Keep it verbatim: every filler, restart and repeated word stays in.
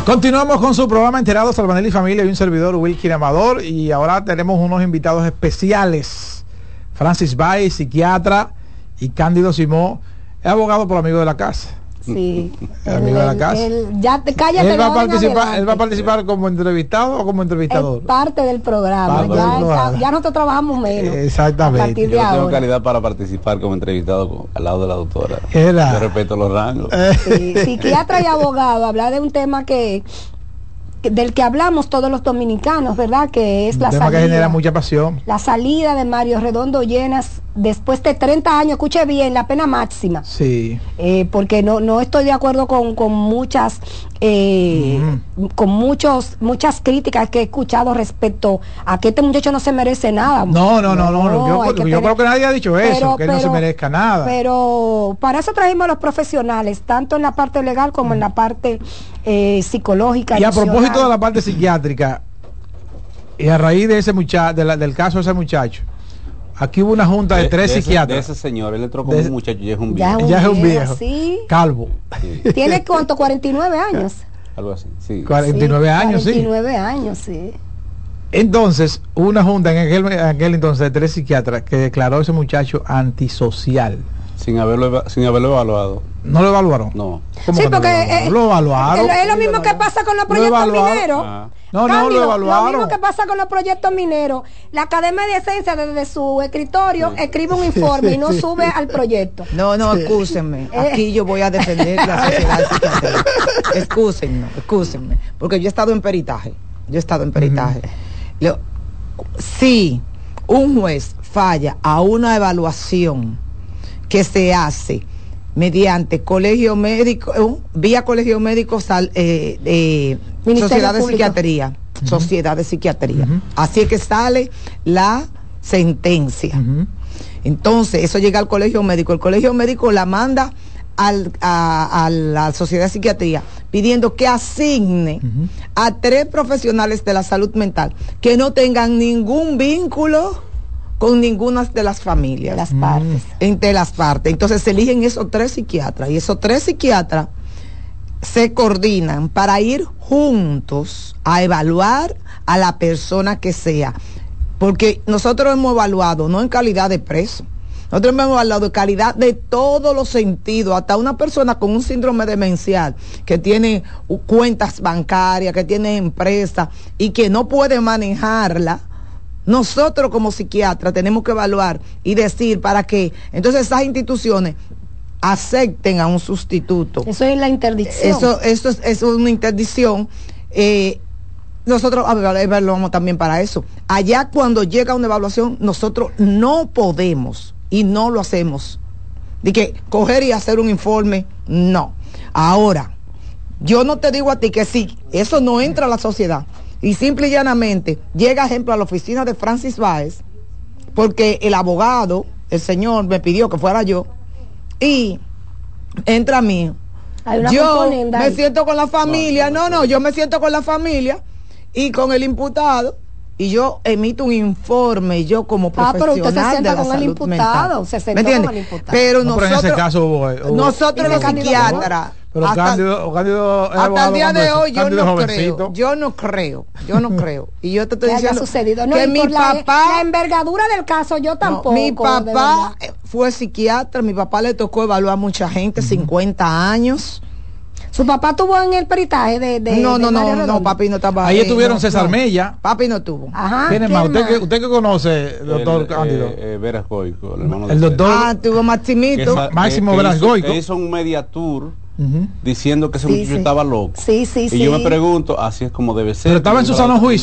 Continuamos con su programa Enterados, Salvanel y Familia, y un servidor, Wilkin Amador, y ahora tenemos unos invitados especiales. Francis Báez, psiquiatra, y Cándido Simón, es abogado por amigo de la casa. Sí, el amigo de la casa. El, ya te, cállate, él va a participar, él va a participar como entrevistado o como entrevistador. Es parte del programa. Parte ya, del programa. ya nosotros trabajamos menos. Exactamente. A partir de Yo no tengo ahora. calidad para participar como entrevistado con, al lado de la doctora. Era. Yo respeto los rangos. Sí, psiquiatra y abogado, hablar de un tema que del que hablamos todos los dominicanos, ¿verdad? Que es un la tema salida. que genera mucha pasión. La salida de Mario Redondo Llenas después de treinta años, escuche bien, la pena máxima. Sí. Eh, porque no, no estoy de acuerdo con, con muchas eh, mm. con muchos muchas críticas que he escuchado respecto a que este muchacho no se merece nada. No, no, no, no, no yo, yo tener, creo que nadie ha dicho eso, pero, que él pero, no se merezca nada. Pero para eso trajimos a los profesionales, tanto en la parte legal como mm. en la parte eh, psicológica. Y a propósito de la parte psiquiátrica, y a raíz de ese muchacho, de la, del caso de ese muchacho, aquí hubo una junta de, de tres de psiquiatras. Ese, de ese señor, él entró como un muchacho, ya es un viejo. Ya es un, ya es un viejo, viejo. ¿sí? Calvo. Sí. ¿Tiene cuánto? cuarenta y nueve años. Algo así, sí. cuarenta y nueve sí, años, cuarenta y nueve sí. años, sí. Entonces, hubo una junta en aquel, en aquel entonces de tres psiquiatras que declaró a ese muchacho antisocial. Sin haberlo, sin haberlo evaluado. ¿No lo evaluaron? No. ¿Cómo Sí, que porque no lo evaluaron? eh, ¿Lo evaluaron? Es, es lo mismo que pasa con los proyectos mineros. Ah. No, no, Cándido, lo evaluaron. Lo mismo que pasa con los proyectos mineros. La Academia de Ciencias desde su escritorio sí. escribe un informe sí, y no sí. sube al proyecto. No, no, excúsenme. Aquí yo voy a defender la sociedad de psiquiatría. Excúsenme, excúsenme. Porque yo he estado en peritaje. Yo he estado en peritaje. Uh-huh. Lo, si un juez falla a una evaluación que se hace mediante colegio médico, uh, vía colegio médico, sal, eh, eh, sociedad de psiquiatría, uh-huh. sociedad de psiquiatría. Uh-huh. Así es que sale la sentencia. Uh-huh. Entonces, eso llega al colegio médico. El colegio médico la manda al, a, a la sociedad de psiquiatría pidiendo que asigne uh-huh. a tres profesionales de la salud mental que no tengan ningún vínculo con ninguna de las familias. De las partes. Entre las partes. Entonces se eligen esos tres psiquiatras y esos tres psiquiatras se coordinan para ir juntos a evaluar a la persona que sea. Porque nosotros hemos evaluado, no en calidad de preso, nosotros hemos evaluado en calidad de todos los sentidos, hasta una persona con un síndrome demencial, que tiene cuentas bancarias, que tiene empresas y que no puede manejarla. Nosotros como psiquiatras tenemos que evaluar y decir para que entonces esas instituciones acepten a un sustituto. Eso es la interdicción. Eso, eso, es, eso es una interdicción. Eh, nosotros evaluamos también para eso. Allá cuando llega una evaluación, nosotros no podemos y no lo hacemos. De que coger y hacer un informe, no. Ahora, yo no te digo a ti que sí, eso no entra a la sociedad. Y simple y llanamente llega, ejemplo, a la oficina de Francis Báez, porque el abogado, el señor, me pidió que fuera yo, y entra a mí. Yo me siento con la familia, no, no, no, yo me siento con la familia y con el imputado, y yo emito un informe, yo como profesional ah, pero usted se sienta de la con el imputado, se sentó ¿me con el imputado. Pero no, nosotros, pero en ese caso hubo, hubo, nosotros los psiquiatras, pero hasta, Cándido, Cándido hasta el día de eso, hoy yo no jovencito. creo, yo no creo, yo no creo. Y yo te estoy que diciendo sucedido. No, que mi la, papá, la envergadura del caso, yo tampoco. No, mi papá fue psiquiatra, mi papá le tocó evaluar a mucha gente, uh-huh. cincuenta años. ¿Su papá tuvo en el peritaje de, de No, de no, Mario no, Redondo? no, papi no estaba ahí. Ahí estuvieron no, César no. Mella. Papi no tuvo. Ajá. ¿Quién es más? ¿Usted que, usted que conoce, doctor el, Cándido? Eh, eh, Veras Goico, el hermano el de doctor. Ah, tuvo Maximito. Esa, Máximo que, que Veras hizo, Goico. que hizo un mediatour uh-huh. diciendo que ese sí, muchacho sí. estaba loco. Sí, sí, y sí. yo me pregunto, así es como debe ser. Pero estaba en su sano juicio.